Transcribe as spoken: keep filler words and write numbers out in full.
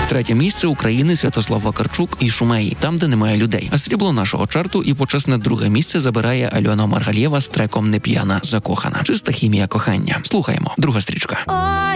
Третє місце України Святослав Вакарчук і Шумеї, там, де немає людей. А срібло нашого чарту і почесне друге місце забирає Альона Маргалєва з треком «Не п'яна, закохана». Чиста хімія кохання. Слухаємо. Друга стрічка.